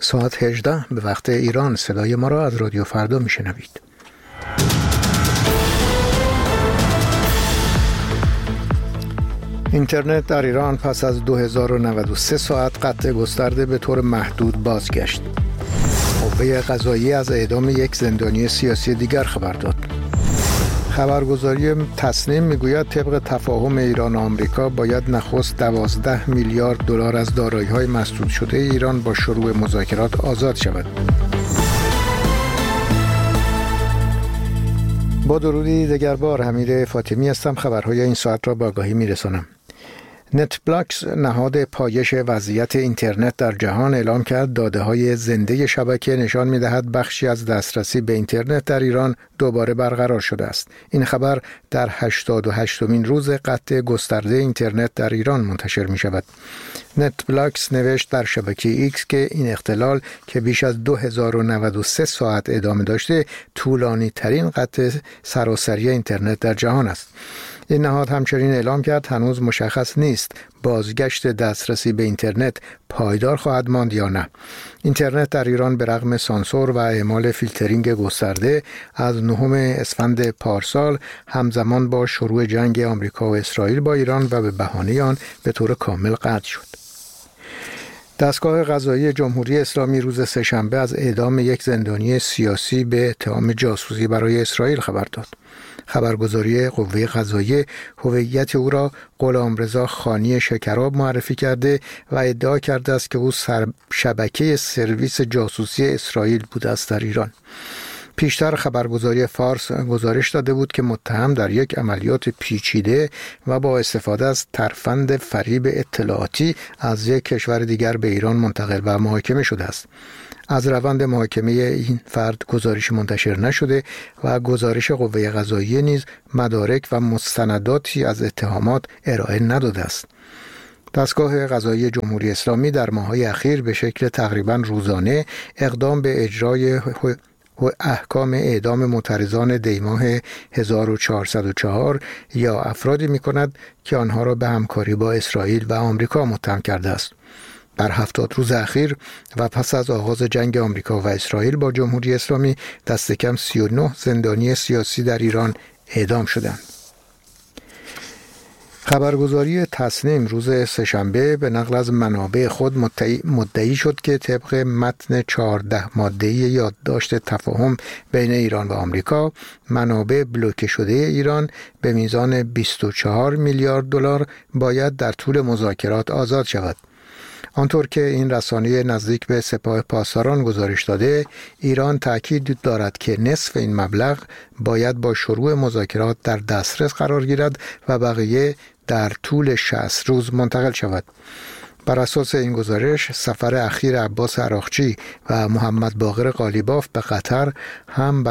ساعت 18 به وقت ایران. صدای ما را از رادیو فردا میشنوید. اینترنت در ایران پس از 2093 ساعت قطع گسترده به طور محدود بازگشت. قوه قضاییه از اعدام یک زندانی سیاسی دیگر خبر داد. خبرگزاری تصنیم میگوید طبق تفاهم ایران و آمریکا باید نخست 12 میلیارد دلار از دارایی‌های مسدود شده ایران با شروع مذاکرات آزاد شود. با درودی دگربار، حمید فاطمی هستم. خبرهای این ساعت را با آگاهی میرسانم. نتبلاکس نهاد پایش وضعیت اینترنت در جهان اعلام کرد داده‌های زنده شبکه نشان می‌دهد بخشی از دسترسی به اینترنت در ایران دوباره برقرار شده است. این خبر در 88مین روز قطع گسترده اینترنت در ایران منتشر می‌شود. نتبلاکس نوشت در شبکه ایکس که این اختلال که بیش از 2093 ساعت ادامه داشته طولانی ترین قطع سراسری اینترنت در جهان است. این نهاد همچنین اعلام کرد هنوز مشخص نیست بازگشت دسترسی به اینترنت پایدار خواهد ماند یا نه. اینترنت در ایران به رغم سانسور و اعمال فیلترینگ گسترده از 9 اسفند پارسال همزمان با شروع جنگ آمریکا و اسرائیل با ایران و به بهانه آن به طور کامل قطع شد. دستگاه قضایی جمهوری اسلامی روز سه‌شنبه از اعدام یک زندانی سیاسی به اتهام جاسوسی برای اسرائیل خبر داد. خبرگزاری قوه قضاییه هویت او را غلامرضا خانی شکراب معرفی کرده و ادعا کرده است که او شبکه سرویس جاسوسی اسرائیل بوده است در ایران. پیشتر خبرگزاری فارس گزارش داده بود که متهم در یک عملیات پیچیده و با استفاده از ترفند فریب اطلاعاتی از یک کشور دیگر به ایران منتقل و محاکمه شده است. از روند محاکمه این فرد گزارش منتشر نشده و گزارش قوه قضاییه نیز مدارک و مستنداتی از اتهامات ارائه نداده است. دستگاه قضایی جمهوری اسلامی در ماه‌های اخیر به شکل تقریباً روزانه اقدام به اجرای احکام اعدام معترضان دیماه 1404 یا افرادی می‌کند که آنها را به همکاری با اسرائیل و آمریکا متهم کرده است. در 70 روز اخیر و پس از آغاز جنگ آمریکا و اسرائیل با جمهوری اسلامی دست کم 39 زندانی سیاسی در ایران اعدام شدند. خبرگزاری تصنیم روز سه‌شنبه به نقل از منابع خود مدعی شد که طبق متن 14 ماده‌ای یادداشت تفاهم بین ایران و آمریکا، منابع بلوکه شده ایران به میزان 24 میلیارد دلار باید در طول مذاکرات آزاد شود. آنطور که این رسانه نزدیک به سپاه پاسداران گزارش داده، ایران تأکید دارد که نصف این مبلغ باید با شروع مذاکرات در دسترس قرار گیرد و بقیه در طول 60 روز منتقل شود. بر اساس این گزارش، سفر اخیر عباس عراقچی و محمد باقر قالیباف به قطر هم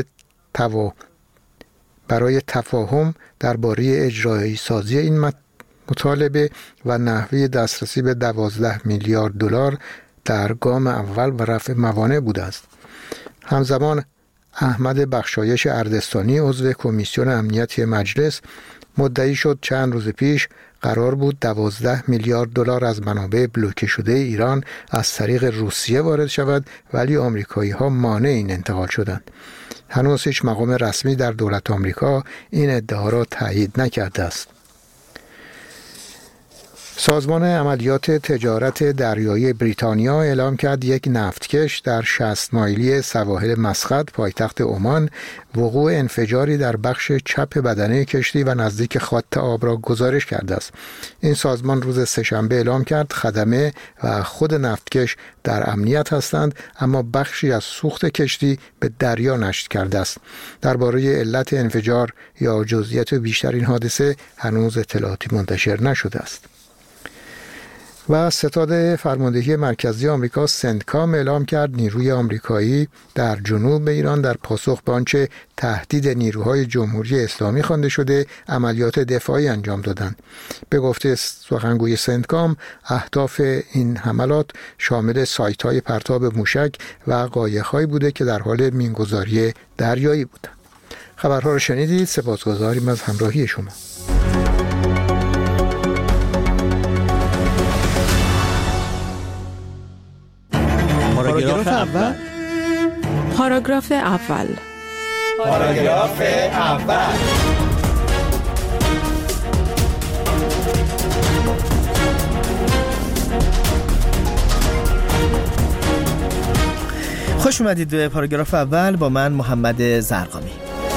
برای تفاهم درباره اجرایی سازی این مطالبه و نحوه دسترسی به 12 میلیارد دلار در گام اول و رفع موانع بوده است. همزمان احمد بخشایش اردستانی عضو کمیسیون امنیتی مجلس مدعی شد چند روز پیش قرار بود 12 میلیارد دلار از منابع بلوکه شده ایران از طریق روسیه وارد شود، ولی آمریکایی‌ها مانع این انتقال شدند. هنوز هیچ مقام رسمی در دولت آمریکا این ادعا را تایید نکرده است. سازمان عملیات تجارت دریایی بریتانیا اعلام کرد یک نفتکش در 60 مایلی سواحل مسقط پایتخت عمان وقوع انفجاری در بخش چپ بدنه کشتی و نزدیک خط آب را گزارش کرده است. این سازمان روز سه‌شنبه اعلام کرد خدمه و خود نفتکش در امنیت هستند، اما بخشی از سوخت کشتی به دریا نشت کرده است. درباره علت انفجار یا جزئیات بیشتر این حادثه هنوز اطلاعاتی منتشر نشده است. و ستاد فرماندهی مرکزی آمریکا سنتکام اعلام کرد نیروی آمریکایی در جنوب ایران در پاسخ به آنچه تهدید نیروهای جمهوری اسلامی خوانده شده عملیات دفاعی انجام دادند. به گفته سخنگوی سنتکام، اهداف این حملات شامل سایت‌های پرتاب موشک و قایق‌هایی بوده که در حال مینگذاری دریایی بودند. خبرها را شنیدید. سپاسگزاریم از همراهی شما. پاراگراف اول. پاراگراف اول. پاراگراف اول. خوش اومدید به پاراگراف اول با من محمد زرقامی.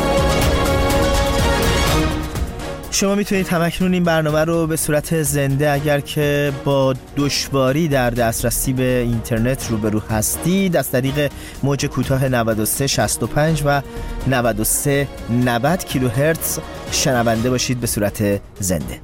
شما میتونید همکنون این برنامه رو به صورت زنده اگر که با دشواری در دسترسی به اینترنت روبرو هستید از طریق موج کوتاه 9365 و 9390 کیلوهرتز شنونده باشید به صورت زنده.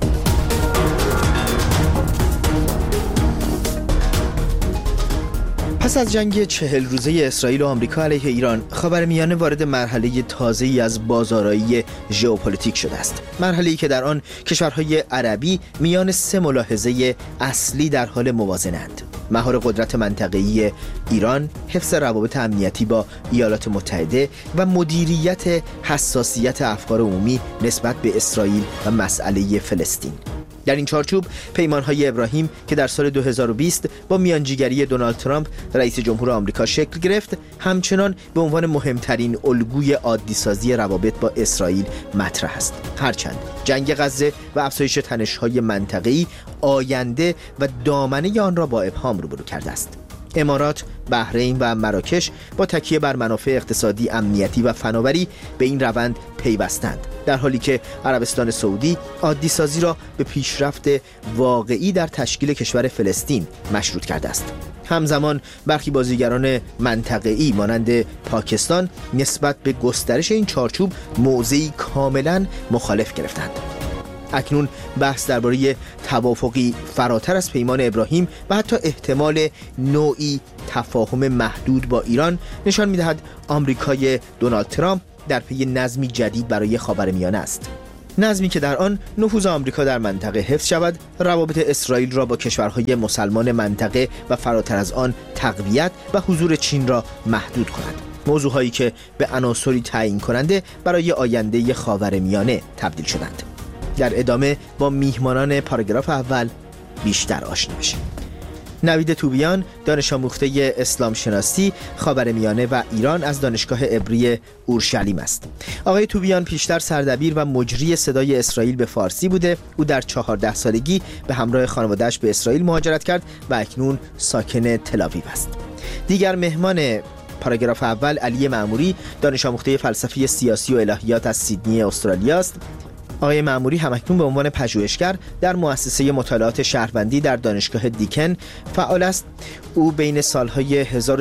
پس از جنگ 40 روزه اسرائیل و آمریکا علیه ایران، خاورمیانه وارد مرحله تازه‌ای از بازآرایی ژئوپلیتیک شده است. مرحله‌ای که در آن کشورهای عربی میان سه ملاحظه اصلی در حال موازنه‌اند: مهار قدرت منطقه‌ای ایران، حفظ روابط امنیتی با ایالات متحده و مدیریت حساسیت افکار عمومی نسبت به اسرائیل و مسئله فلسطین. در این چارچوب پیمان‌های ابراهیم که در سال 2020 با میانجیگری دونالد ترامپ رئیس جمهور آمریکا شکل گرفت، همچنان به عنوان مهمترین الگوی عادی‌سازی روابط با اسرائیل مطرح است. هرچند جنگ غزه و افزایش تنش‌های منطقه‌ای آینده و دامنه آن را با ابهام روبرو کرده است. امارات، بحرین و مراکش با تکیه بر منافع اقتصادی، امنیتی و فناوری به این روند پیوستند، در حالی که عربستان سعودی عادی سازی را به پیشرفت واقعی در تشکیل کشور فلسطین مشروط کرده است. همزمان برخی بازیگران منطقه‌ای مانند پاکستان نسبت به گسترش این چارچوب موضعی کاملا مخالف گرفتند. اکنون بحث درباره توافقی فراتر از پیمان ابراهیم و حتی احتمال نوعی تفاهم محدود با ایران نشان می‌دهد آمریکای دونالد ترامپ در پی نظمی جدید برای خاورمیانه است. نظمی که در آن نفوذ آمریکا در منطقه حفظ شود، روابط اسرائیل را با کشورهای مسلمان منطقه و فراتر از آن تقویت و حضور چین را محدود کند. موضوعهایی که به عناصری تعیین کننده برای آینده خاورمیانه تبدیل شدند. در ادامه با میهمانان پاراگراف اول بیشتر آشنا بشیم. نوید توبیان، دانش آموخته اسلام شناسی، خاورمیانه و ایران از دانشگاه عبری اورشلیم است. آقای توبیان پیشتر سردبیر و مجری صدای اسرائیل به فارسی بوده. او در 14 سالگی به همراه خانواده‌اش به اسرائیل مهاجرت کرد و اکنون ساکن تل‌آویو است. دیگر مهمان پاراگراف اول علی معموری، دانش آموخته فلسفه سیاسی و الهیات از سیدنی استرالیا است. آقای معموری همکنون به عنوان پژوهشگر در مؤسسه مطالعات شهروندی در دانشگاه دیکن فعال است. او بین سالهای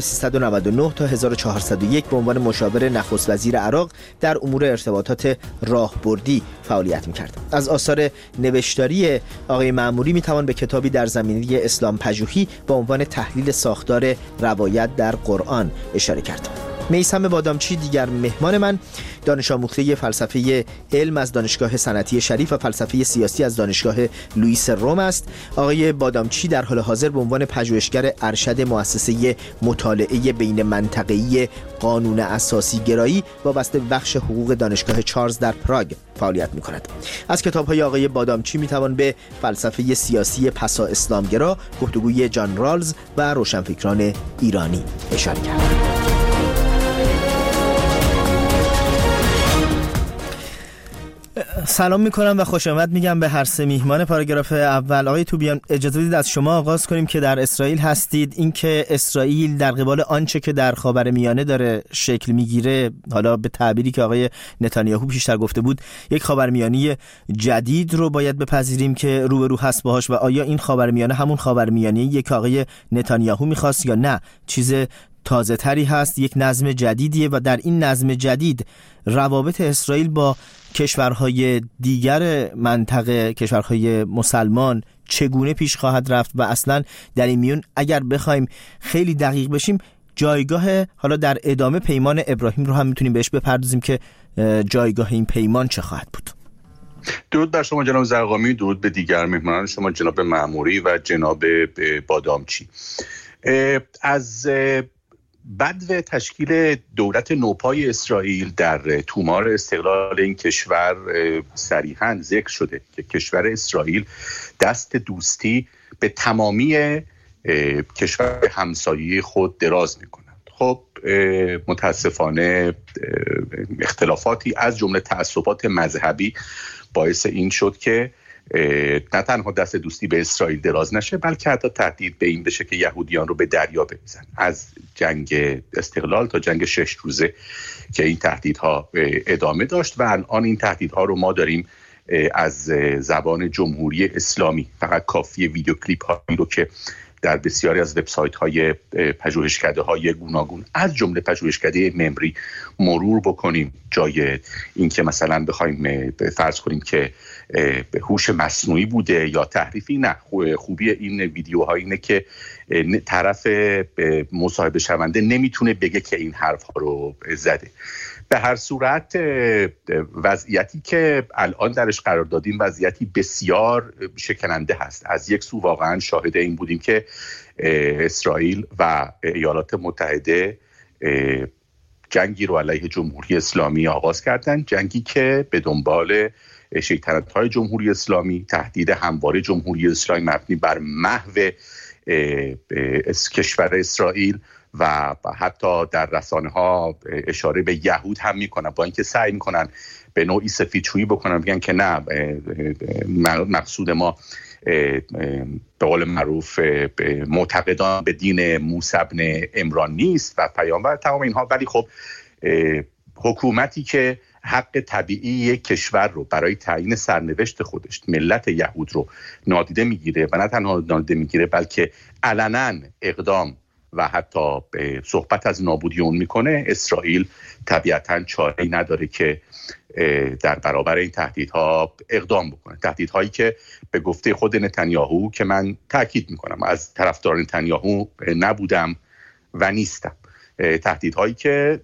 1399 تا 1401 به عنوان مشاور نخست وزیر عراق در امور ارتباطات راهبردی فعالیت می‌کرد. از آثار نوشتاری آقای معموری می‌توان به کتابی در زمینه اسلام پژوهی با عنوان تحلیل ساختار روایت در قرآن اشاره کرد. میثم بادامچی، دیگر مهمان من، دانش آموخته فلسفه علم از دانشگاه صنعتی شریف و فلسفه سیاسی از دانشگاه لوئیس روم است. آقای بادامچی در حال حاضر به عنوان پژوهشگر ارشد مؤسسه مطالعه بین منطقه‌ای قانون اساسی گرایی وابسته به بخش حقوق دانشگاه چارلز در پراگ فعالیت می‌کند. از کتاب‌های آقای بادامچی می‌توان به فلسفه سیاسی پسا اسلامگرا، گفتگوی جان رالز و روشنفکران ایرانی اشاره کرد. سلام میکنم و خوش آمد میگم به هر سه میهمان پاراگراف اول. آقای توبیان، اجازه بدید از شما آغاز کنیم که در اسرائیل هستید. اینکه اسرائیل در قبال آنچه که در خاورمیانه داره شکل میگیره، حالا به تعبیری که آقای نتانیاهو پیشتر گفته بود، یک خاورمیانه جدید رو باید بپذیریم که روبرو هست باهاش، و آیا این خاورمیانه همون خاورمیانه‌ایه که آقای نتانیاهو میخواست یا نه چیز تازه تری هست، یک نظم جدیدیه و در این نظم جدید روابط اسرائیل با کشورهای دیگر منطقه، کشورهای مسلمان چگونه پیش خواهد رفت و اصلا در این میون اگر بخوایم خیلی دقیق بشیم جایگاه، حالا در ادامه پیمان ابراهیم رو هم میتونیم بهش بپردازیم که جایگاه این پیمان چه خواهد بود. درود بر شما جناب زرقامی، درود به دیگر مهمانان شما جناب معموری و جناب بادامچی. از بدو تشکیل دولت نوپای اسرائیل در تومار استقلال این کشور صریحاً ذکر شده که کشور اسرائیل دست دوستی به تمامی کشور همسایه خود دراز میکنند. خب متاسفانه اختلافاتی از جمله تعصبات مذهبی باعث این شد که نه تنها دست دوستی به اسرائیل دراز نشه، بلکه حتی تهدید به این بشه که یهودیان رو به دریا بریزن. از جنگ استقلال تا جنگ 6 روزه که این تهدیدها ادامه داشت و الان این تهدیدها رو ما داریم از زبان جمهوری اسلامی. فقط کافیه ویدیو کلیپ هایی رو که در بسیاری از وبسایت های پژوهشکده های گوناگون از جمله پژوهشکده ممری مرور بکنیم، جای این که مثلا بخوایم فرض کنیم که هوش مصنوعی بوده یا تحریفی، نه، خوبی این ویدیوها اینه که طرف مصاحبه شونده نمیتونه بگه که این حرف ها رو زده. به هر صورت وضعیتی که الان درش قرار دادیم وضعیتی بسیار شکننده هست. از یک سو واقعا شاهد این بودیم که اسرائیل و ایالات متحده جنگی رو علیه جمهوری اسلامی آغاز کردن، جنگی که به دنبال شیطنت‌های جمهوری اسلامی، تهدید همواره جمهوری اسلامی مبنی بر محو کشور اسرائیل و حتی در رسانه ها اشاره به یهود هم میکنن، با اینکه سعی میکنن به نوعی سفیدشویی بکنن، بگن که نه، مقصود ما به قول معروف معتقدان به دین موسی بن عمران نیست و پیامبر تمام اینها. ولی خب حکومتی که حق طبیعی یک کشور رو برای تعیین سرنوشت خودش، ملت یهود رو نادیده میگیره و نه تنها نادیده میگیره بلکه علنا اقدام و حتی صحبت از نابودی اون میکنه، اسرائیل طبیعتاً چاره‌ای نداره که در برابر این تهدیدها اقدام بکنه. تهدیدهایی که به گفته خود نتانیاهو، که من تاکید میکنم از طرفدار نتانیاهو نبودم و نیستم، تهدیدهایی که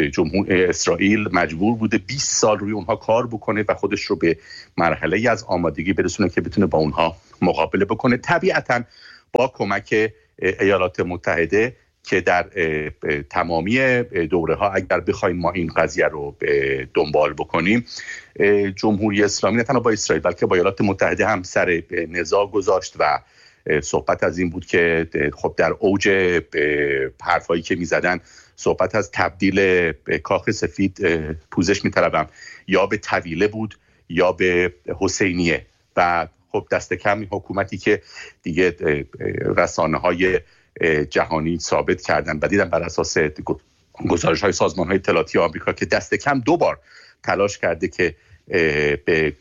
اسرائیل مجبور بوده 20 سال روی اونها کار بکنه و خودش رو به مرحله‌ای از آمادگی برسونه که بتونه با اونها مقابله بکنه، طبیعتاً با کمک ایالات متحده که در تمامی دوره ها اگر بخوایم ما این قضیه رو دنبال بکنیم، جمهوری اسلامی نه تنها با اسرائیل بلکه با ایالات متحده هم سر نزاع گذاشت و صحبت از این بود که خب در اوج حرفایی که میزدن صحبت از تبدیل کاخ سفید پوزش میطلبم یا به طویله بود یا به حسینیه. و خب دست کم حکومتی که دیگه رسانه‌های جهانی ثابت کردن و دیدن بر اساس گزارش‌های سازمان‌های اطلاعاتی آمریکا که دست کم 2 بار تلاش کرده که به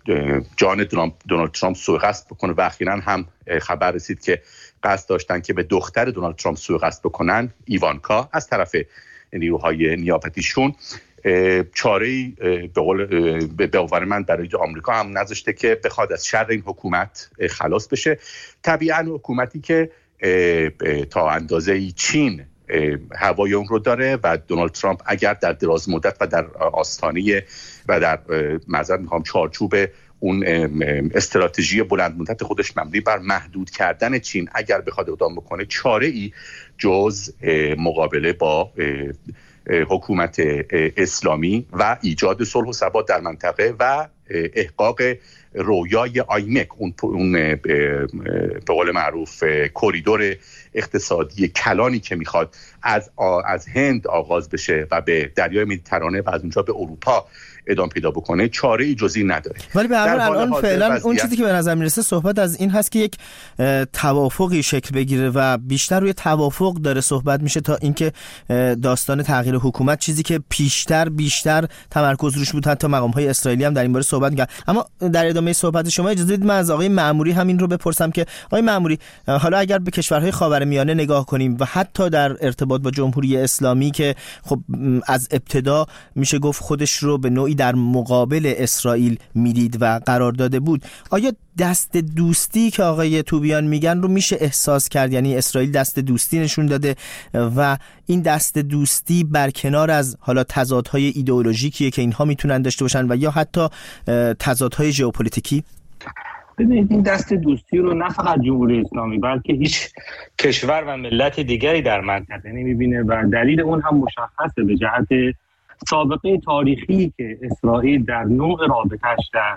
جان دونالد ترامپ سوء قصد بکنه و اخیراً هم خبر رسید که قصد داشتن که به دختر دونالد ترامپ سوء قصد بکنن، ایوانکا، از طرف نیروهای نیابتیشون. چاره‌ای به باور من برای آمریکا هم نذاشته که بخواد از شر این حکومت خلاص بشه. طبیعاً حکومتی که تا اندازه‌ای چین هوای اون رو داره و دونالد ترامپ اگر در دراز مدت و در آستانه و در چارچوب اون استراتژی بلند مدت خودش مبنی بر محدود کردن چین اگر بخواد اقدام بکنه، چاره‌ای جز مقابله با حکومت اسلامی و ایجاد صلح و ثبات در منطقه و احقاق رویای آیمک، اون به قول معروف کریدور اقتصادی کلانی که میخواد از هند آغاز بشه و به دریای مدیترانه و از اونجا به اروپا ادامه پیدا بکنه، چاره‌ای جزئی نداره. ولی به هر حال الان فعلا اون چیزی که به نظر میرسه صحبت از این هست که یک توافقی شکل بگیره و بیشتر روی توافق داره صحبت میشه تا اینکه داستان تغییر حکومت، چیزی که بیشتر تمرکز روش بود. حتی مقام‌های اسرائیلی هم در این باره صحبت می‌کردن. اما در ادامه صحبت شما اجازه بدید من از آقای مأموری همین رو بپرسم که آقای مأموری، حالا اگر به کشورهای خاورمیانه نگاه کنیم و حتی در ارتباط با جمهوری اسلامی که خب از ابتدا میشه گفت خودش رو به نوعی در مقابل اسرائیل میدید و قرار داده بود، آیا دست دوستی که آقای توبیان میگن رو میشه احساس کرد؟ یعنی اسرائیل دست دوستی نشون داده و این دست دوستی برکنار از حالا تضادهای ایدئولوژیکیه که اینها میتونن داشته باشن و یا حتی تضادهای ژئوپلیتیکی؟ ببینید این دست دوستی رو نه فقط جمهوری اسلامی بلکه هیچ کشور و ملت دیگری در منطقه نمیبینه و دلیل اون هم مشخصه به جهت سابقه تاریخی که اسرائیل در نوع رابطش در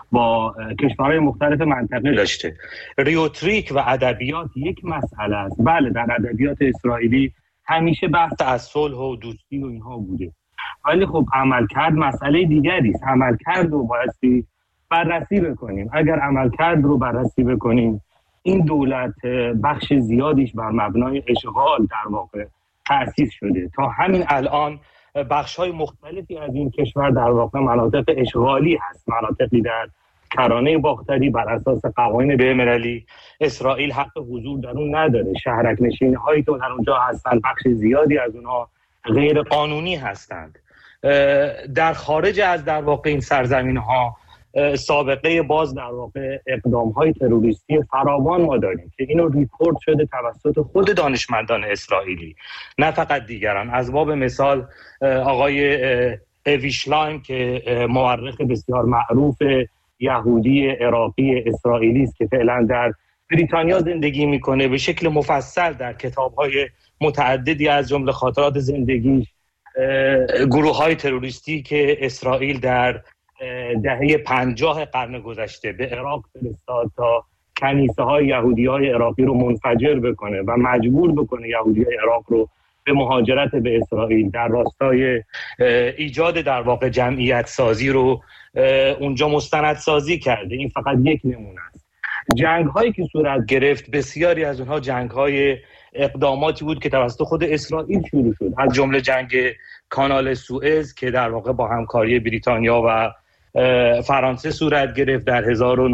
با کشورهای مختلف منطقه داشته. ریتوریک و ادبیات یک مسئله است. بله، در ادبیات اسرائیلی همیشه بحث از صلح و دوستی و اینها بوده، ولی خب عملکرد مسئله دیگری است. عملکرد رو بایستی بررسی بکنیم. اگر عملکرد رو بررسی بکنیم، این دولت بخش زیادیش بر مبنای اشغال در واقع تأسیس شده. تا همین الان بخش‌های مختلفی از این کشور در واقع مناطق اشغالی هست، مناطقی در کرانه باختری بر اساس قوانین بین‌المللی اسرائیل حق حضور در اون نداره. شهرک نشین‌هایی که در اونجا هستند بخش زیادی از اونها غیر قانونی هستند. در خارج از در واقع این سرزمین‌ها سابقه باز در واقع اقدام‌های تروریستی فراوان ما داریم که اینو ریپورت شده توسط خود دانشمندان اسرائیلی، نه فقط دیگران. از باب مثال آقای اویشلایم که مورخ بسیار معروف یهودی عراقی اسرائیلی است که فعلا در بریتانیا زندگی میکنه، به شکل مفصل در کتاب‌های متعددی از جمله خاطرات زندگیش گروه‌های تروریستی که اسرائیل در دهه 50 قرن گذشته به عراق فرستاد تا کنیسه‌های یهودی‌های عراقی رو منفجر بکنه و مجبور بکنه یهودی‌های عراق رو به مهاجرت به اسرائیل، در راستای ایجاد در واقع جمعیت سازی رو اونجا مستند سازی کرده. این فقط یک نمونه است. جنگ‌هایی که صورت گرفت بسیاری از اونها جنگ‌های اقداماتی بود که توسط خود اسرائیل شروع شد، از جمله جنگ کانال سوئز که در واقع با همکاری بریتانیا و فرانسه صورت گرفت در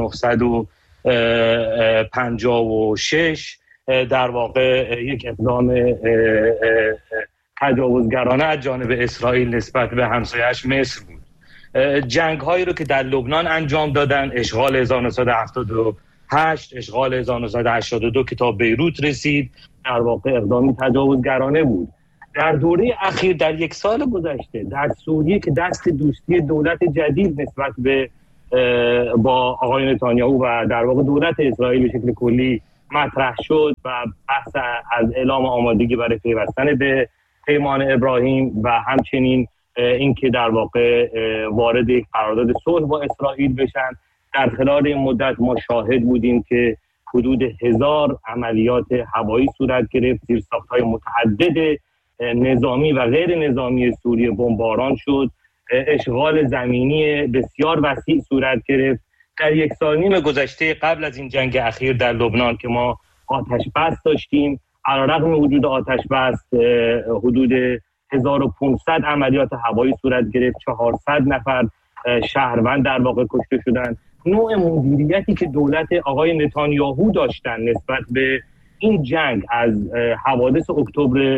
1956. در واقع یک اقدام تجاوزگرانه از جانب اسرائیل نسبت به همسایه‌اش مصر بود. جنگ‌هایی رو که در لبنان انجام دادن، اشغال 1978، اشغال 1982 که تا بیروت رسید، در واقع اقدامی تجاوزگرانه بود. در دوره اخیر در یک سال گذشته در سوریه که دست دوستی دولت جدید نسبت به با آقای نتانیاهو و در واقع دولت اسرائیل به شکل کلی مطرح شد و بحث از اعلام آمادگی برای پیوستن به پیمان ابراهیم و همچنین اینکه در واقع وارد یک قرارداد صلح با اسرائیل بشن، در خلال این مدت ما شاهد بودیم که حدود 1000 عملیات هوایی صورت گرفت، زیرساخت‌های متعدد نظامی و غیر نظامی سوریه بمباران شد، اشغال زمینی بسیار وسیع صورت گرفت. در یک سال نیم گذشته قبل از این جنگ اخیر در لبنان که ما آتش بس داشتیم، علیرغم وجود آتش بس حدود 1500 عملیات هوایی صورت گرفت، 400 نفر شهروند در واقع کشته شدند. نوع مدیریتی که دولت آقای نتانیاهو داشتن نسبت به این جنگ از حوادث اکتبر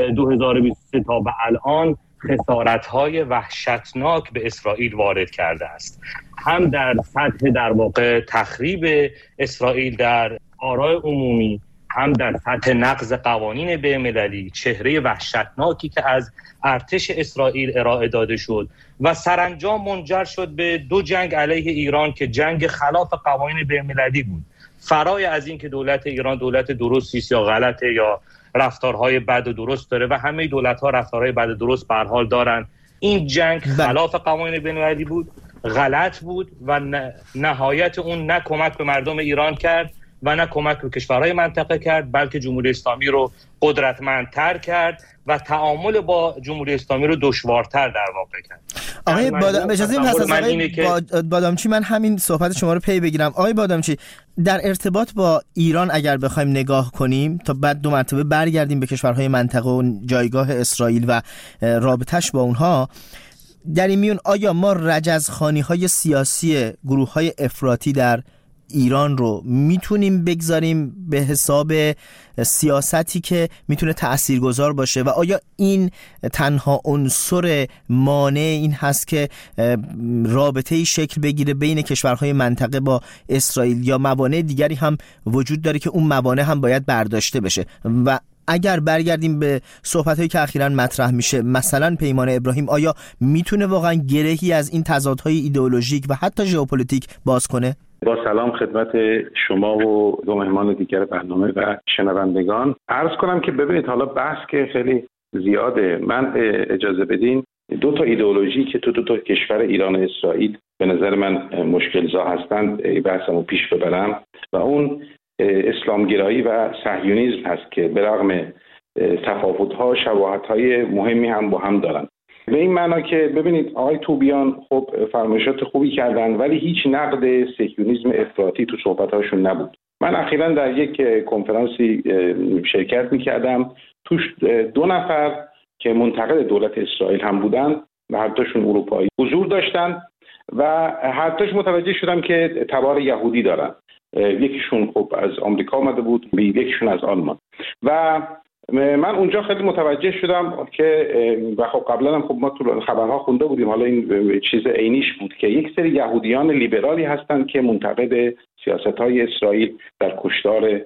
2023 تا به الان خسارت‌های وحشتناک به اسرائیل وارد کرده است، هم در سطح در واقع تخریب اسرائیل در آراء عمومی، هم در سطح نقض قوانین بین‌المللی، چهره وحشتناکی که از ارتش اسرائیل ارائه داده شد و سرانجام منجر شد به 2 جنگ علیه ایران که جنگ خلاف قوانین بین‌المللی بود. فرای از این که دولت ایران دولت درستی است یا غلطه یا رفتارهای بد و درست داره و همه دولت‌ها رفتارهای بد و درست به هر حال دارن، این جنگ خلاف قوانین بین‌المللی بود، غلط بود و نهایت اون نه کمک به مردم ایران کرد و نه کمک به کشورهای منطقه کرد، بلکه جمهوری اسلامی رو قدرتمندتر کرد و تعامل با جمهوری اسلامی رو دشوارتر در واقع کرد. آقای اجازه بادامچی من همین صحبت شما رو پی بگیرم. آقای بادامچی، در ارتباط با ایران اگر بخوایم نگاه کنیم تا بعد 2 مرتبه برگردیم به کشورهای منطقه و جایگاه اسرائیل و رابطش با اونها، در این میون آیا ما رجزخوانی‌های سیاسی گروه‌های افراطی در ایران رو میتونیم بگذاریم به حساب سیاستی که میتونه تاثیرگذار باشه و آیا این تنها عنصر مانع این هست که رابطه‌ای شکل بگیره بین کشورهای منطقه با اسرائیل یا موانع دیگری هم وجود داره که اون موانع هم باید برداشته بشه؟ و اگر برگردیم به صحبت‌هایی که اخیراً مطرح میشه، مثلا پیمان ابراهیم، آیا میتونه واقعا گرهی از این تضادهای ایدئولوژیک و حتی ژئوپلیتیک باز کنه؟ با سلام خدمت شما و 2 مهمان دیگر برنامه و شنوندگان. عرض کنم که ببینید حالا بحث که خیلی زیاده، من اجازه بدین 2 تا ایدئولوژی که تو 2 تا کشور ایران و اسرائیل به نظر من مشکل‌زا هستند بحثمو پیش ببرم و اون اسلامگرایی و صهیونیسم هست که به رغم تفاوت‌ها شباهت‌های مهمی هم با هم دارن. به این معنا که ببینید آقای توبیان خب فرمایشات خوبی کردن ولی هیچ نقد صهیونیسم افراطی تو صحبت‌هاشون نبود. من اخیراً در یک کنفرانسی شرکت می‌کردم، توش 2 نفر که منتقد دولت اسرائیل هم بودن و هر دوشون اروپایی حضور داشتن و هر دوش متوجه شدم که تبار یهودی دارن. یکیشون خب از آمریکا آمده بود، یکیشون از آلمان. و من اونجا خیلی متوجه شدم که و خب قبلا هم خب ما تو خبرها خونده بودیم، حالا این چیز عینیش بود که یک سری یهودیان لیبرالی هستند که منتقد سیاست‌های اسرائیل در کشتار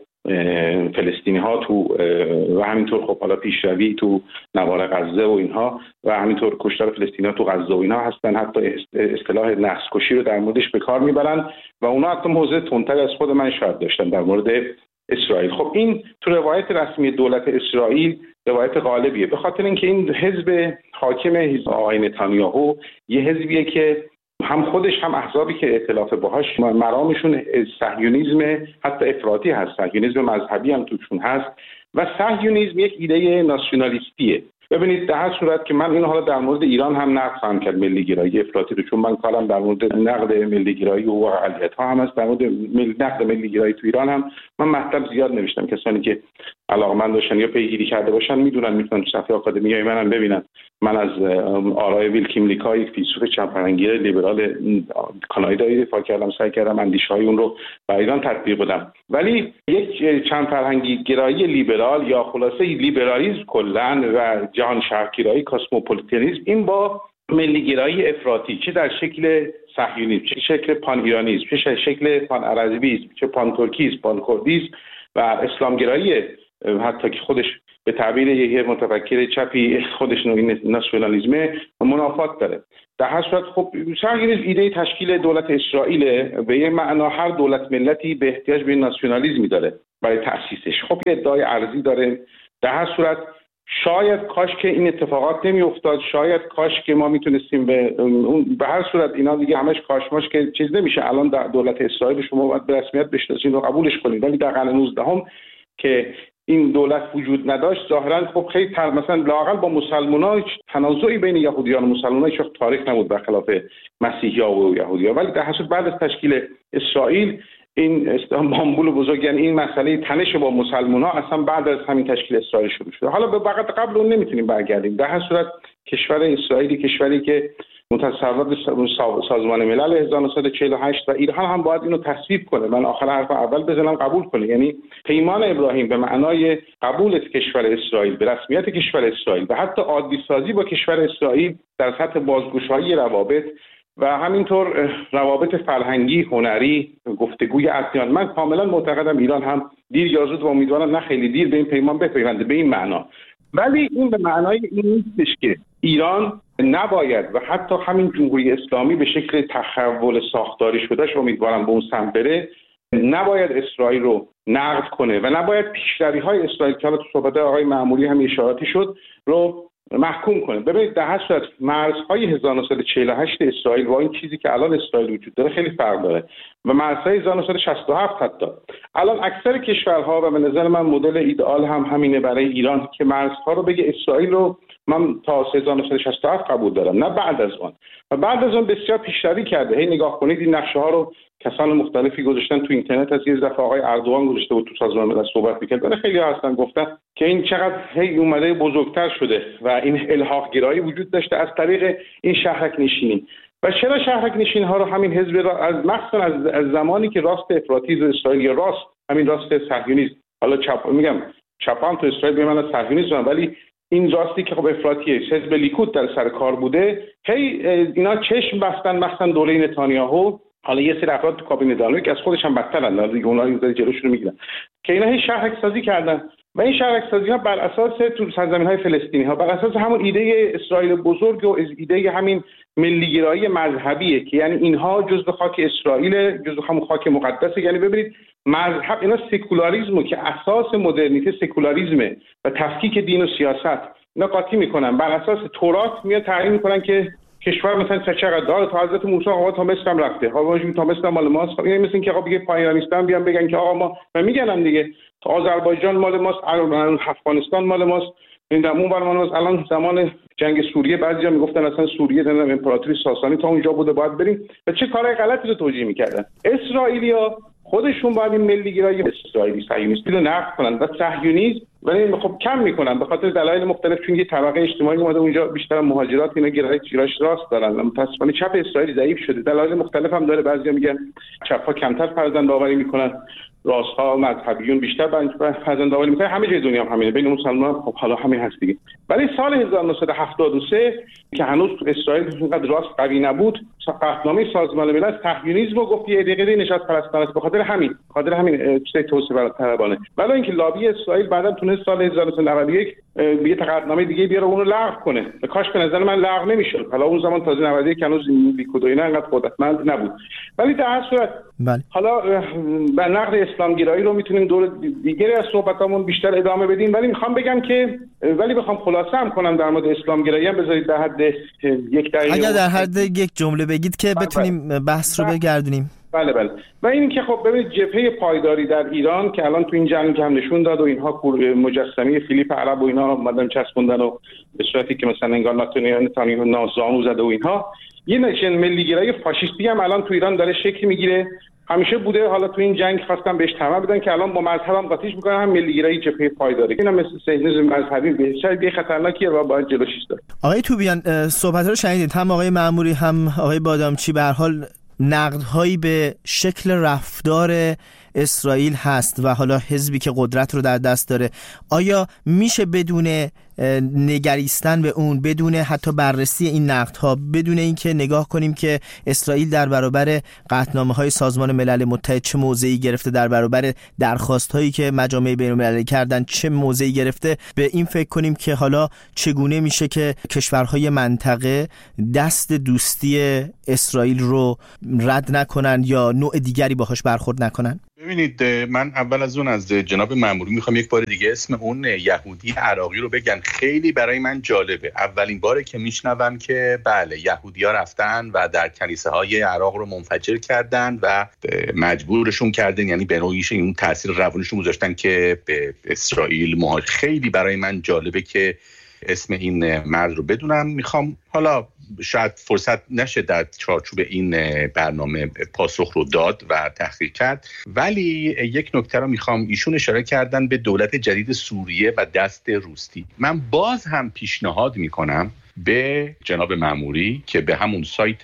فلسطینی ها تو و همینطور خب حالا پیشروی تو نوار غزه و اینها و همینطور کشتار فلسطینی ها تو غزه و اینها هستن، حتی اصطلاح نسل کشی رو در موردش به کار میبرن و اونا حتی موضع تندتر از خود من شاید داشتن در مورد اسرائیل. خب این تو روایت رسمی دولت اسرائیل روایت غالبیه، به خاطر اینکه این حزب حاکم آقای نتانیاهو یه حزبیه که هم خودش هم احزابی که ائتلاف باهاش مرامشون صهیونیسم حتی افراطی هست، صهیونیسم مذهبی هم توشون هست و صهیونیسم یک ایده ناسیونالیستیه. ببینید در هر صورت که من اینو حالا در مورد ایران هم نقد خواهم کرد، ملی‌گرایی افراطی رو، چون من کارم در مورد نقد ملی‌گرایی و اقلیت‌ها هم هست. در مورد نقد ملی‌گرایی تو ایران هم من مطلب زیاد نوشتم، کسانی که علاقه‌مند باشن یا پیگیری کرده باشن میتونن تو صفحه آکادمیای منم ببینن. من از آرای ویلکیم لیکای فیلسوف چپ‌فرنگی لیبرال کانادایی دفاع کردم، سعی کردم اندیشه‌های اون رو برای ایران تطبیق بدم. ولی یک چند فرهنگی گرایی لیبرال یا خلاصه لیبرالیسم کلاً و جهان شهرگرایی کاسموپولیتانیسم این با ملی‌گرایی افراطی، چه در شکل صهیونیسم، چه شکل پان ایرانیسم، چه شکل پان عربیسم، چه پان ترکیسم، پان کردیسم و اسلامگرایی حتی که خودش به تعبیر یک متفکر چپی خودش ناسیونالیسم منافات داره. در هر صورت خب صهیونیسم ایده تشکیل دولت اسرائیل به یک معنا هر دولت ملتی به احتیاج به ناسیونالیسمی داره برای تأسیسش. خب یه ادعای ارزی داره. در هر صورت شاید کاش که این اتفاقات نمی افتاد، شاید کاش که ما میتونستیم به هر صورت اینا دیگه همش کاشماش که چیز نمیشه. الان در دولت اسرائیل شما باید به رسمیت بشناسید و قبولش کنید، ولی در قرن 19 که این دولت وجود نداشت ظاهرا خب خیلی مثلا لااقل با مسلمان‌ها تنازعی بین یهودیان و مسلمان‌ها هیچ تاریخ نبود برخلاف مسیحی‌ها و یهودی‌ها. ولی در حسب بعد از تشکیل اسرائیل این بامبول بزرگ، یعنی این مسئله تنش با مسلمان‌ها اصلا بعد از همین تشکیل اسرائیل شروع شده. حالا به وقت قبل اون نمیتونیم برگردیم. در هر صورت کشور اسرائیلی کشوری که متصوب سازمان ملل 1948 و ایران هم باید اینو تصویب کنه. من آخر حرف اول بزنم قبول کنه، یعنی پیمان ابراهیم به معنای قبول کشور اسرائیل به رسمیت کشور اسرائیل و حتی عادی سازی با کشور اسرائیل در سطح بازگشایی روابط و همینطور روابط فرهنگی، هنری، گفتگوی ادیان. من کاملا معتقدم ایران هم دیر یا زود و امیدوارم نه خیلی دیر به این پیمان بپیونده به این معنا. ولی این به معنای این نیستش که ایران نباید و حتی همین جمهوری اسلامی به شکل تحول ساختاری شدهش امیدوارم به اون سمت بره، نباید اسرائیل رو نقد کنه و نباید پیشروی‌های اسرائیل که حالا تو صحبت آقای معموری هم اشاراتی شد رو محکوم کنه. ببینید در هر صورت مرزهای 1948 اسرائیل با این چیزی که الان اسرائیل وجود داره خیلی فرق داره و مرزهای 1967 حتی الان اکثر کشورها و به نظر من مدل ایدئال هم همینه برای ایران که مرزها رو بگه اسرائیل رو من تا 1967 قبول دارم، نه بعد از اون. و بعد از اون بسیار پیشروی کرده. هی نگاه کنید این نقشه ها رو کسان مختلفی گذاشتن تو اینترنت. از یه دفعه آقای اردوغان گذاشته بود تو سازمان ملل صحبت می‌کرد، خیلی هستن گفتن که این چقدر هی اومده بزرگتر شده و این الحاق گرایی وجود داشته از طریق این شهرک نشینی. و چرا شهرک نشین ها رو همین حزب را از مثلا از زمانی که راست افراطی اسرائیل یا راست همین راست صهیونیسم، حالا چپ میگم چپان تو اسرائیل به معنی صهیونیسم، ولی این راستی که خب افراطیه حزب لیکود در سر کار بوده، هی اینا چشم بستن مثلا دوره نتانیاهو. حالا یه سری افراد تو کابینه دارن که از خودش هم بدترن دیگه، اونها این جلوشون رو میگیرن که اینا هی شهرک سازی کردن و این شهرک سازی ها بر اساس تو سرزمین‌های فلسطینی ها بر اساس همون ایده اسرائیل بزرگ و ایده همین ملی‌گرایی مذهبیه که یعنی اینها جزء خاک اسرائیل، جزء همون خاک مقدسه. یعنی ببینید مذهب اینا سکولاریسمو که اساس مدرنیته سکولاریسمه و تفکیک دین و سیاست اینا قاطی میکنن. بر اساس تورات میاد تعیین میکنن که کشور مثلا چقدر داره، تا حضرت موسی آقا تا مصر هم رفته، آقا تا مصر مال ماست. این مثل اینکه آقا بگه پایانیستان بیان بگن که آقا ما میگنن دیگه تا آذربایجان مال ماست، افغانستان مال ماست، این در اون برنامه ماست. الان زمان جنگ سوریه بعضیا میگفتن اصلا سوریه در امپراتوری ساسانی تا اونجا بوده باید بریم و چه کارهای غلطی رو توجیه میکردن. اسرائیلیا خودشون باید این ملیگرایی اسرائیلی صهیونیستی رو نقد کنن و صهیونیسم ولی خب کم میکنن به خاطر دلایل مختلف، چون یه طبقه اجتماعی اومده اونجا، بیشتر مهاجرات اینا گرایش راست دارن. متأسفانه چپ اسرائیل ضعیف شده، دلایل مختلف هم داره. بعضیا میگن چپ‌ها کمتر فرزند آوری میکنن، راست‌ها مذهبیون بیشتر فرزند آوری میکنن. همه جای دنیا هم همینه، بین مسلمان‌ها خب حالا همین هست دیگه. ولی سال 1973 که هنوز اسرائیل اونقدر راست قوی نبود، قطعنامه سازمان ملل صهیونیسم رو گفت یه دقیقه نشاط پرستان است. به خاطر همین چیز توسعه طلبانه. ولی اینکه لابی اسرائیل بعداً تونست سال 1991 یه قطعنامه دیگه بیاره اون رو لغو کنه. کاش به نظر من لغو نمیشد. حالا اون زمان تازه 91 هنوز لیکود اینا انقدر قدرتمند نبود. ولی در هر صورت حالا به نقد اسلامگرایی رو میتونیم دور دیگری از صحبتامون بیشتر ادامه بدیم، ولی میخوام بگم که بخوام خلاصه هم کنم در مورد اسلامگرایی هم بذارید در حد یک دقیقه، اگر در حد یک جمله بگید که بتونیم بحث رو بگردونیم. بله. و این که خب ببینید جبهه پایداری در ایران که الان تو این جنگ هم نشون داد و اینها مجسمه فیلیپ عرب و اینا اومدن چسبوندن و به صورتی که مثلا انگار نتانیاهو نازانو زده و اینها، یه نشن ملیگرایی فاشیستی هم الان تو ایران داره شکل میگیره. همیشه بوده، حالا تو این جنگ خواستن بهش طمع بدن که الان با مذهب هم قاطیش میکنن، هم ملیگرایی جبهه پایداری. اینا مثل صهیونیسم مذهبی بسیار خطرناکیه و باید جلوش ایستاد. آقای توبیان صحبت رو شنیدید، هم آقای معموری هم آقای بادامچی به هر حال نقدهایی به شکل رفتار اسرائیل هست و حالا حزبی که قدرت رو در دست داره. آیا میشه بدون نگریستن به اون، بدون حتی بررسی این نقدها، بدون اینکه نگاه کنیم که اسرائیل در برابر قطعنامه‌های سازمان ملل متحد چه موضعی گرفته، در برابر درخواست‌هایی که مجامع بین‌المللی کردن چه موضعی گرفته، به این فکر کنیم که حالا چگونه میشه که کشورهای منطقه دست دوستی اسرائیل رو رد نکنن یا نوع دیگری باهاش برخورد نکنن؟ ببینید، من اول از اون از جناب مأموری میخوام یک بار دیگه اسم اون یهودی عراقی رو بگن. خیلی برای من جالبه، اولین باره که میشنوم که بله یهودی‌ها رفتن و در کلیسه های عراق رو منفجر کردن و مجبورشون کردن، یعنی به نوعی این تاثیر روانشون گذاشتن که به اسرائیل مهاجرت. خیلی برای من جالبه که اسم این مرد رو بدونم. میخوام حالا شاید فرصت نشه در چارچوب این برنامه پاسخ رو داد و تحقیق کرد، ولی یک نکته رو میخوام، ایشون اشاره کردن به دولت جدید سوریه و دست روستی. من باز هم پیشنهاد میکنم به جناب مأموری که به همون سایت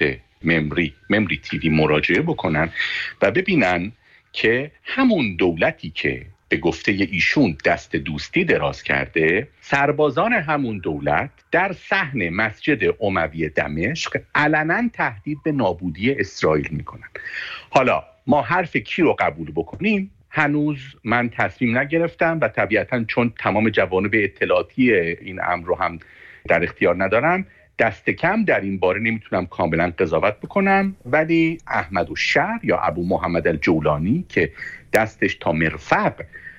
ممری تیوی مراجعه بکنن و ببینن که همون دولتی که به گفته ایشون دست دوستی دراز کرده، سربازان همون دولت در صحن مسجد اموی دمشق علنا تهدید به نابودی اسرائیل میکنن. حالا ما حرف کی رو قبول بکنیم هنوز من تصمیم نگرفتم و طبیعتاً چون تمام جوانب اطلاعاتی این امر رو هم در اختیار ندارم، دست کم در این باره نمیتونم کاملا قضاوت بکنم. ولی احمد الشهر یا ابو محمد الجولانی که دستش تا مرفق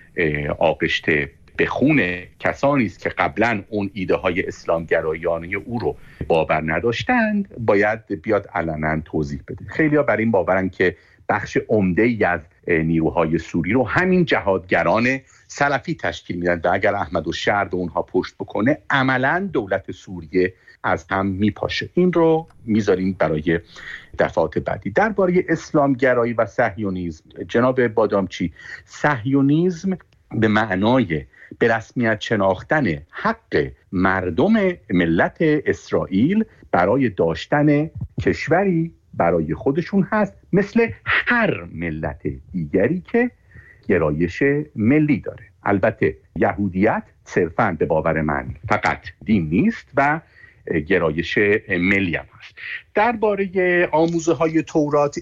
آغشته به خون کسانی است که قبلا اون ایده های اسلامگرایانه او رو باور نداشتند، باید بیاد علنا توضیح بده. خیلی ها بر این باورن که بخش عمده‌ای از نیروهای سوری رو همین جهادگران سلفی تشکیل میدن و اگر احمد الشهر به اونها پشت بکنه عملا دولت سوریه از هم میپاشه. این رو میذاریم برای دفعات بعدی. درباره اسلامگرایی و صهیونیسم، جناب بادامچی، صهیونیسم به معنای به رسمیت شناختن حق مردم ملت اسرائیل برای داشتن کشوری برای خودشون هست، مثل هر ملت دیگری که گرایش ملی داره. البته یهودیت صرفاً به باور من فقط دین نیست و گرایش ملی هم هست. درباره آموزه های تورات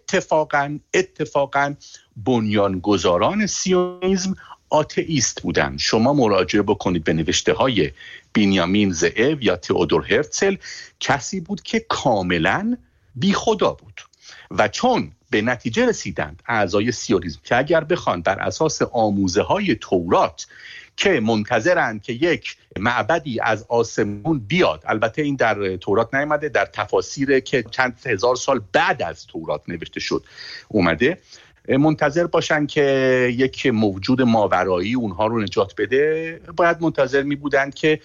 اتفاقاً بنیانگذاران سیونیسم آتئیست بودن. شما مراجعه بکنید به نوشته های بنیامین زئو یا تئودور هرتزل، کسی بود که کاملاً بی خدا بود و چون به نتیجه رسیدند اعضای سیونیسم که اگر بخوان بر اساس آموزه های تورات که منتظرن که یک معبدی از آسمون بیاد. البته این در تورات نیامده، در تفاسیر که چند هزار سال بعد از تورات نوشته شد اومده. منتظر باشن که یک موجود ماورایی اونها رو نجات بده. باید منتظر می بودن که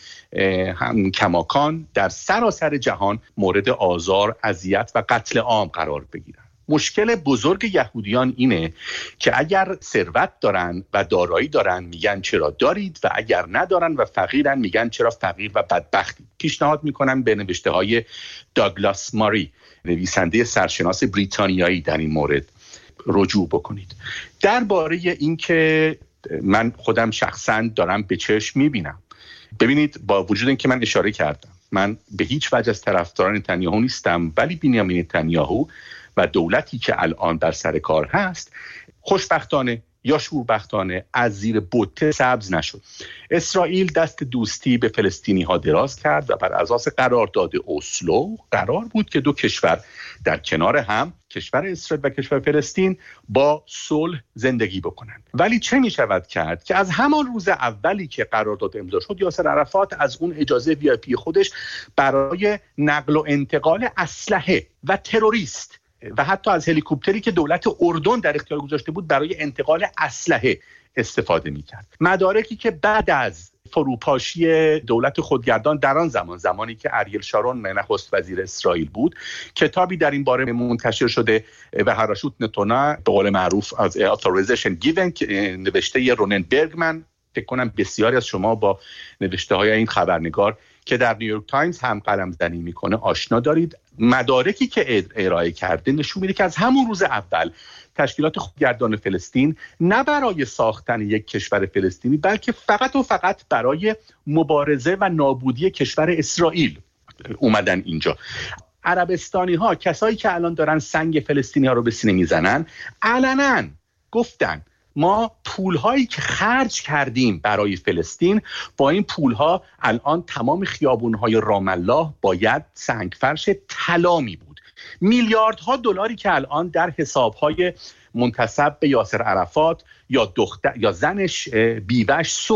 هم کماکان در سراسر جهان مورد آزار، اذیت و قتل عام قرار بگیرن. مشکل بزرگ یهودیان اینه که اگر ثروت دارن و دارایی دارن میگن چرا دارید، و اگر ندارن و فقیرن میگن چرا فقیر و بدبختید. پیشنهاد میکنم به نوشته های داگلاس ماری، نویسنده سرشناس بریتانیایی، در این مورد رجوع بکنید. درباره این که من خودم شخصا دارم به چشم میبینم، ببینید با وجود اینکه من اشاره کردم من به هیچ وجه از طرفداران نتانیاهو نیستم، ولی بنیامین نتانیاهو و دولتی که الان در سر کار هست خوشبختانه یا شوربختانه از زیر بوته سبز نشد. اسرائیل دست دوستی به فلسطینی ها دراز کرد و بر اساس قرارداد اسلو قرار بود که دو کشور در کنار هم، کشور اسرائیل و کشور فلسطین، با صلح زندگی بکنند. ولی چه می شود کرد که از همان روز اولی که قرارداد امضا شد یاسر عرفات از اون اجازه VIP خودش برای نقل و انتقال اسلحه و تروریست و حتی از هلیکوپتری که دولت اردن در اختیار گذاشته بود برای انتقال اسلحه استفاده می‌کرد. مدارکی که بعد از فروپاشی دولت خودگردان در آن زمانی که اریل شارون نخست وزیر اسرائیل بود، کتابی در این باره منتشر شده و هراشوت نتونا، به قول معروف از authorization given، نوشته رونن برگمن. فکر کنم بسیاری از شما با نوشته های این خبرنگار که در نیویورک تایمز هم قلم زنی میکنه آشنا دارید. مدارکی که ارائه کرده نشون میده که از همون روز اول تشکیلات خودگردان فلسطین نه برای ساختن یک کشور فلسطینی، بلکه فقط و فقط برای مبارزه و نابودی کشور اسرائیل اومدن اینجا. عربستانی ها، کسایی که الان دارن سنگ فلسطینی ها رو به سینه میزنن، علنا گفتن ما پولهایی که خرج کردیم برای فلسطین، با این پولها الان تمام خیابونهای رام الله باید سنگفرش طلا می بود. میلیاردها دلاری که الان در حسابهای منتسب به یاسر عرفات یا دختر یا زنش بیوش